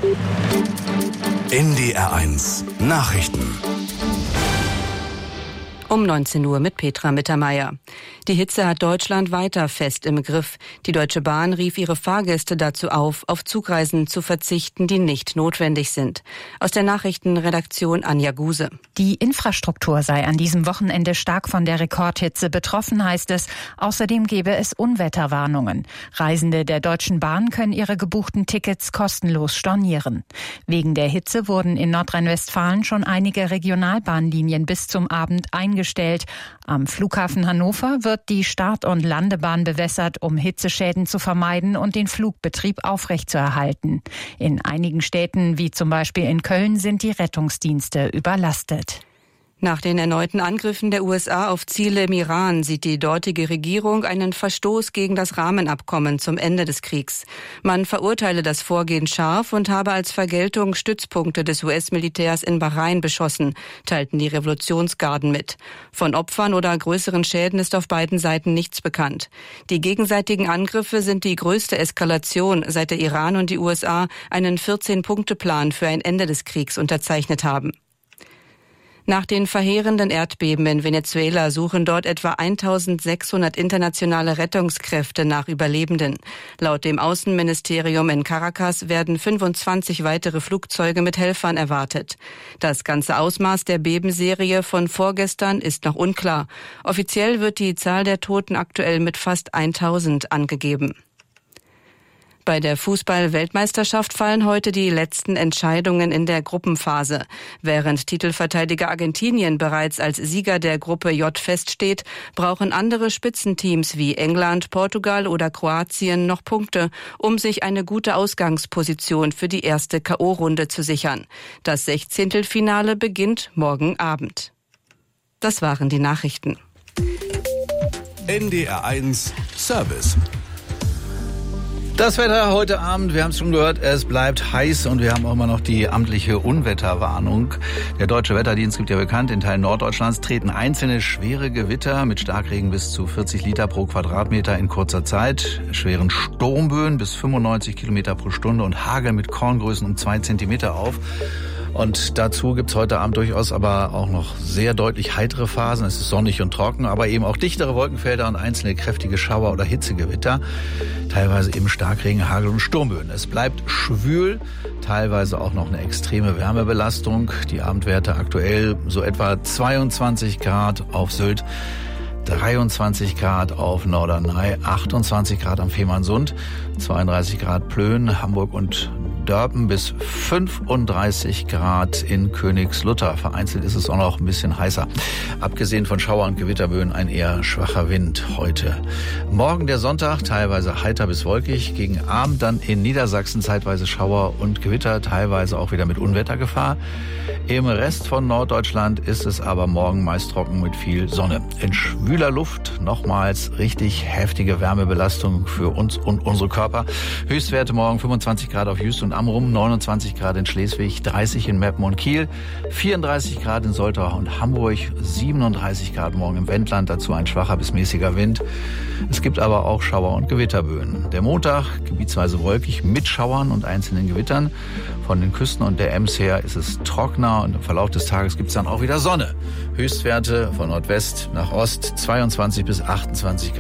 NDR1 Nachrichten. Um 19 Uhr mit Petra Mittermeier. Die Hitze hat Deutschland weiter fest im Griff. Die Deutsche Bahn rief ihre Fahrgäste dazu auf Zugreisen zu verzichten, die nicht notwendig sind. Aus der Nachrichtenredaktion Anja Guse. Die Infrastruktur sei an diesem Wochenende stark von der Rekordhitze betroffen, heißt es. Außerdem gebe es Unwetterwarnungen. Reisende der Deutschen Bahn können ihre gebuchten Tickets kostenlos stornieren. Wegen der Hitze wurden in Nordrhein-Westfalen schon einige Regionalbahnlinien bis zum Abend eingestellt. Am Flughafen Hannover wird die Start- und Landebahn bewässert, um Hitzeschäden zu vermeiden und den Flugbetrieb aufrechtzuerhalten. In einigen Städten, wie zum Beispiel in Köln, sind die Rettungsdienste überlastet. Nach den erneuten Angriffen der USA auf Ziele im Iran sieht die dortige Regierung einen Verstoß gegen das Rahmenabkommen zum Ende des Kriegs. Man verurteile das Vorgehen scharf und habe als Vergeltung Stützpunkte des US-Militärs in Bahrain beschossen, teilten die Revolutionsgarden mit. Von Opfern oder größeren Schäden ist auf beiden Seiten nichts bekannt. Die gegenseitigen Angriffe sind die größte Eskalation, seit der Iran und die USA einen 14-Punkte-Plan für ein Ende des Kriegs unterzeichnet haben. Nach den verheerenden Erdbeben in Venezuela suchen dort etwa 1600 internationale Rettungskräfte nach Überlebenden. Laut dem Außenministerium in Caracas werden 25 weitere Flugzeuge mit Helfern erwartet. Das ganze Ausmaß der Bebenserie von vorgestern ist noch unklar. Offiziell wird die Zahl der Toten aktuell mit fast 1000 angegeben. Bei der Fußball-Weltmeisterschaft fallen heute die letzten Entscheidungen in der Gruppenphase. Während Titelverteidiger Argentinien bereits als Sieger der Gruppe J feststeht, brauchen andere Spitzenteams wie England, Portugal oder Kroatien noch Punkte, um sich eine gute Ausgangsposition für die erste K.O.-Runde zu sichern. Das 16. beginnt morgen Abend. Das waren die Nachrichten. NDR1 Service. Das Wetter heute Abend, wir haben es schon gehört, es bleibt heiß und wir haben auch immer noch die amtliche Unwetterwarnung. Der Deutsche Wetterdienst gibt ja bekannt, in Teilen Norddeutschlands treten einzelne schwere Gewitter mit Starkregen bis zu 40 Liter pro Quadratmeter in kurzer Zeit, schweren Sturmböen bis 95 Kilometer pro Stunde und Hagel mit Korngrößen um 2 Zentimeter auf. Und dazu gibt's heute Abend durchaus aber auch noch sehr deutlich heitere Phasen. Es ist sonnig und trocken, aber eben auch dichtere Wolkenfelder und einzelne kräftige Schauer- oder Hitzegewitter. Teilweise eben Starkregen, Hagel und Sturmböen. Es bleibt schwül, teilweise auch noch eine extreme Wärmebelastung. Die Abendwerte aktuell so etwa 22 Grad auf Sylt, 23 Grad auf Norderney, 28 Grad am Fehmarnsund, 32 Grad Plön, Hamburg und Dörpen bis 35 Grad in Königslutter. Vereinzelt ist es auch noch ein bisschen heißer. Abgesehen von Schauer- und Gewitterböen ein eher schwacher Wind heute. Morgen der Sonntag, teilweise heiter bis wolkig. Gegen Abend dann in Niedersachsen zeitweise Schauer und Gewitter, teilweise auch wieder mit Unwettergefahr. Im Rest von Norddeutschland ist es aber morgen meist trocken mit viel Sonne. In schwüler Luft nochmals richtig heftige Wärmebelastung für uns und unsere Körper. Höchstwerte morgen 25 Grad auf Jüst und Amrum, 29 Grad in Schleswig, 30 in Meppen und Kiel, 34 Grad in Soltau und Hamburg, 37 Grad morgen im Wendland, dazu ein schwacher bis mäßiger Wind. Es gibt aber auch Schauer- und Gewitterböen. Der Montag gebietsweise wolkig mit Schauern und einzelnen Gewittern. Von den Küsten und der Ems her ist es trockener und im Verlauf des Tages gibt es dann auch wieder Sonne. Höchstwerte von Nordwest nach Ost 22 bis 28 Grad.